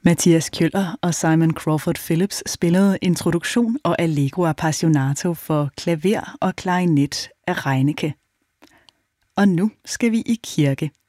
Mathias Kjøller og Simon Crawford Phillips spillede Introduktion og Allegro Appassionato for klaver og klarinet af Reinicke. Og nu skal vi i kirke.